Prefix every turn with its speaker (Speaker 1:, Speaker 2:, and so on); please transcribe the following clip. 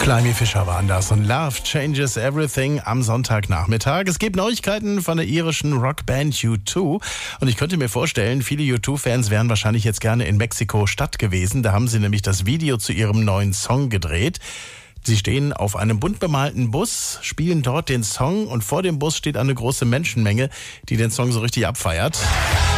Speaker 1: Climie Fischer waren das und Love Changes Everything am Sonntagnachmittag. Es gibt Neuigkeiten von der irischen Rockband U2 und ich könnte mir vorstellen, viele U2-Fans wären wahrscheinlich jetzt gerne in Mexiko-Stadt gewesen. Da haben sie nämlich das Video zu ihrem neuen Song gedreht. Sie stehen auf einem bunt bemalten Bus, spielen dort den Song und vor dem Bus steht eine große Menschenmenge, die den Song so richtig abfeiert.